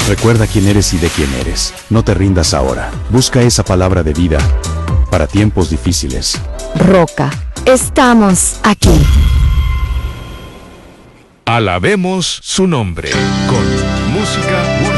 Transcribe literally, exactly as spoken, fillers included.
Recuerda quién eres y de quién eres. No te rindas ahora. Busca esa palabra de vida para tiempos difíciles. Roca, estamos aquí. Alabemos su nombre con música